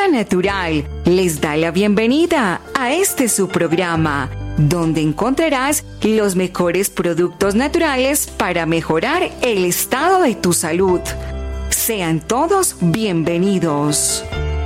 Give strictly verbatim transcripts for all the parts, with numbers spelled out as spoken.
Gota Natural les da la bienvenida a este su programa, donde encontrarás los mejores productos naturales para mejorar el estado de tu salud. Sean todos bienvenidos.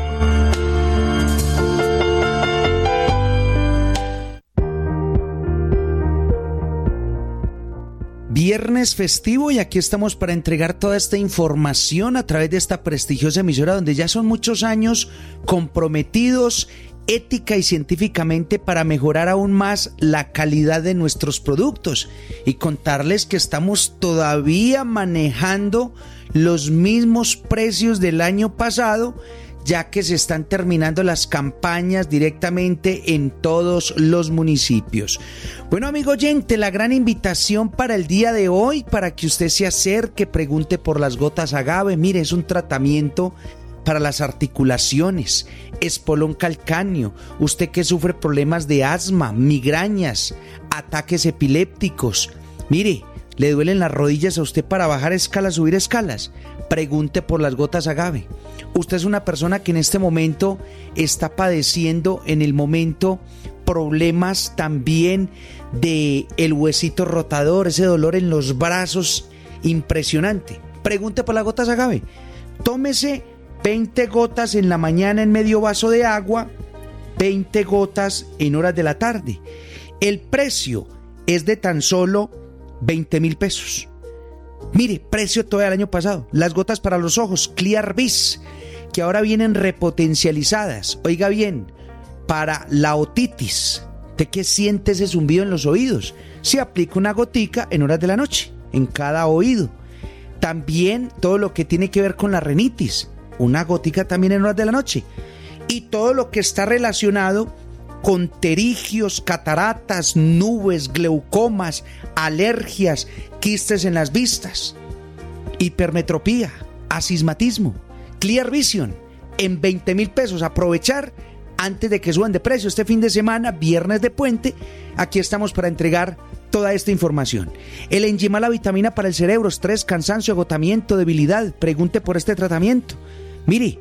Viernes festivo y aquí estamos para entregar toda esta información a través de esta prestigiosa emisora donde ya son muchos años comprometidos ética y científicamente para mejorar aún más la calidad de nuestros productos y contarles que estamos todavía manejando los mismos precios del año pasado, ya que se están terminando las campañas directamente en todos los municipios. Bueno, amigo oyente, la gran invitación para el día de hoy, para que usted se acerque, pregunte por las gotas agave. Mire, es un tratamiento para las articulaciones, espolón calcáneo, usted que sufre problemas de asma, migrañas, ataques epilépticos. Mire, ¿le duelen las rodillas a usted para bajar escalas, subir escalas? Pregunte por las gotas agave. Usted es una persona que en este momento está padeciendo en el momento problemas también de el huesito rotador, ese dolor en los brazos impresionante. Pregunte por las gotas agave. Tómese veinte gotas en la mañana en medio vaso de agua, veinte gotas en horas de la tarde. El precio es de tan solo veinte mil pesos. Mire, precio todo el año pasado. Las gotas para los ojos, Clear Vis, que ahora vienen repotencializadas. Oiga bien, para la otitis, ¿de qué siente ese zumbido en los oídos? Se aplica una gotica en horas de la noche, en cada oído. También todo lo que tiene que ver con la rinitis, una gotica también en horas de la noche. Y todo lo que está relacionado con pterigios, cataratas, nubes, glaucomas, alergias, quistes en las vistas, hipermetropía, astigmatismo. Clear Vision en veinte mil pesos. Aprovechar antes de que suban de precio este fin de semana, viernes de puente. Aquí estamos para entregar toda esta información. El Enzyma, la vitamina para el cerebro, estrés, cansancio, agotamiento, debilidad. Pregunte por este tratamiento. Mire,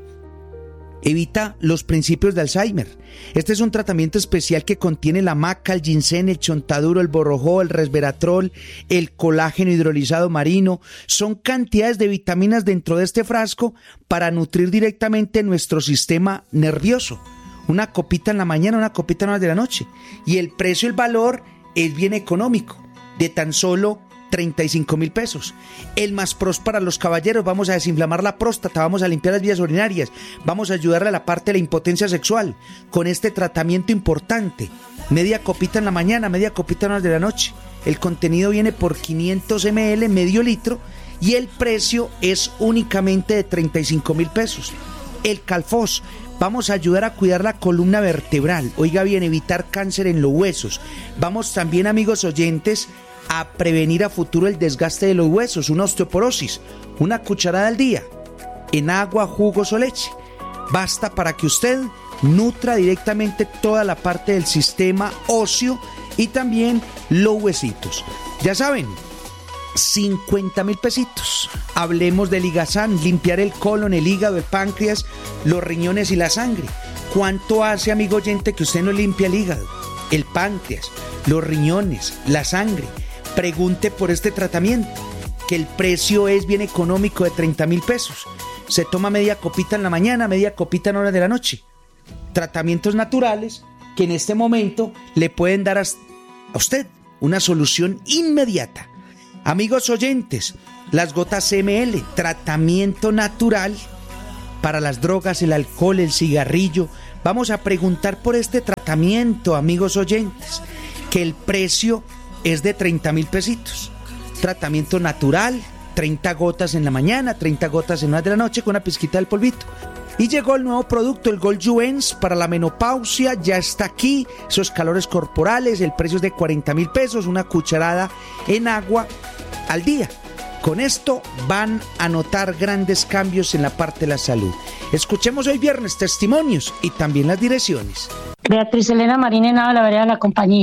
evita los principios de Alzheimer. Este es un tratamiento especial que contiene la maca, el ginseng, el chontaduro, el borojó, el resveratrol, el colágeno hidrolizado marino. Son cantidades de vitaminas dentro de este frasco para nutrir directamente nuestro sistema nervioso. Una copita en la mañana, una copita en horas de la noche. Y el precio, el valor es bien económico, de tan solo treinta y cinco mil pesos. El Más Pros para los caballeros, vamos a desinflamar la próstata, vamos a limpiar las vías urinarias, vamos a ayudarle a la parte de la impotencia sexual con este tratamiento importante. Media copita en la mañana, media copita en horas de la noche. El contenido viene por quinientos mililitros, medio litro, y el precio es únicamente de treinta y cinco mil pesos. El Calfos, vamos a ayudar a cuidar la columna vertebral, oiga bien, evitar cáncer en los huesos. Vamos también, amigos oyentes, a prevenir a futuro el desgaste de los huesos, una osteoporosis, una cucharada al día, en agua, jugos o leche. Basta para que usted nutra directamente toda la parte del sistema óseo y también los huesitos. Ya saben, cincuenta mil pesitos. Hablemos del Ligazán, limpiar el colon, el hígado, el páncreas, los riñones y la sangre. ¿Cuánto hace, amigo oyente, que usted no limpia el hígado, el páncreas, los riñones, la sangre? Pregunte por este tratamiento, que el precio es bien económico, de treinta mil pesos. Se toma media copita en la mañana, media copita en horas de la noche. Tratamientos naturales que en este momento le pueden dar a usted una solución inmediata. Amigos oyentes, las gotas M L, tratamiento natural para las drogas, el alcohol, el cigarrillo. Vamos a preguntar por este tratamiento, amigos oyentes, que el precio es de treinta mil pesitos. Tratamiento natural, treinta gotas en la mañana, treinta gotas en horas de la noche con una pizquita del polvito. Y llegó el nuevo producto, el Gold Juens para la menopausia, ya está aquí, esos calores corporales, el precio es de cuarenta mil pesos, una cucharada en agua al día. Con esto van a notar grandes cambios en la parte de la salud. Escuchemos hoy viernes testimonios y también las direcciones. Beatriz Elena Marín Henao, la vereda de la compañía.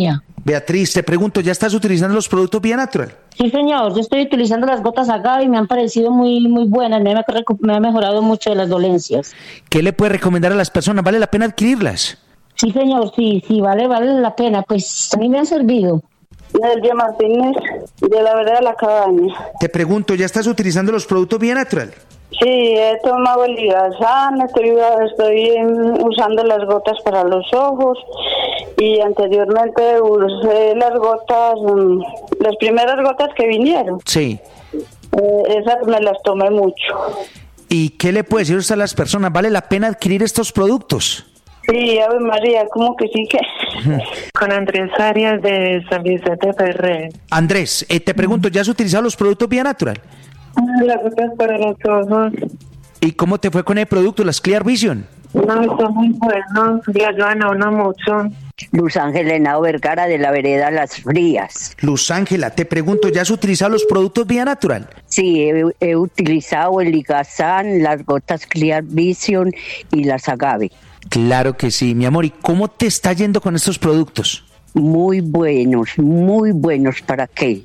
Beatriz, te pregunto, ¿ya estás utilizando los productos Vía Natural? Sí, señor, yo estoy utilizando las gotas Agave y me han parecido muy muy buenas, me ha, me ha mejorado mucho de las dolencias. ¿Qué le puedes recomendar a las personas? ¿Vale la pena adquirirlas? Sí, señor, sí, sí, vale, vale la pena, pues a mí me han servido. Nelvia Martínez, de la vereda de la Cabaña. Te pregunto, ¿ya estás utilizando los productos Vía Natural? Sí, he tomado el Ligazán, estoy, estoy usando las gotas para los ojos y anteriormente usé las gotas, las primeras gotas que vinieron. Sí. Eh, esas me las tomé mucho. ¿Y qué le puede decir usted a las personas? ¿Vale la pena adquirir estos productos? Sí, Ave María, ¿cómo que sí que? Con Andrés Arias de San Vicente Ferrer. Andrés, eh, te pregunto, ¿ya has utilizado los productos Vía Natural? Las gotas para los ojos. ¿Y cómo te fue con el producto, las Clear Vision? No, son muy buenos, le ayudan a uno mucho. Luz Ángela Henao Vergara de la vereda Las Frías. Luz Ángela, te pregunto, ¿ya has utilizado los productos Vía Natural? Sí, he, he utilizado el Ligazán, las gotas Clear Vision y las Agave. Claro que sí, mi amor. ¿Y cómo te está yendo con estos productos? Muy buenos, muy buenos. ¿Para qué?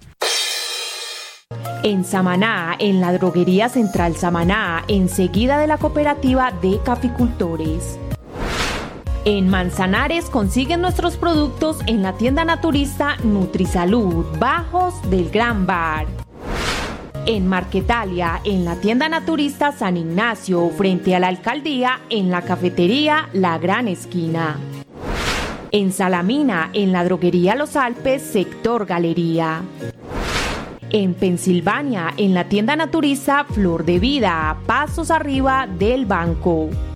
En Samaná, en la droguería Central Samaná, enseguida de la cooperativa de caficultores. En Manzanares consiguen nuestros productos en la tienda naturista Nutrisalud, Bajos del Gran Bar. En Marquetalia, en la tienda naturista San Ignacio, frente a la alcaldía, en la cafetería La Gran Esquina. En Salamina, en la droguería Los Alpes, sector Galería. En Pensilvania, en la tienda naturista Flor de Vida, pasos arriba del banco.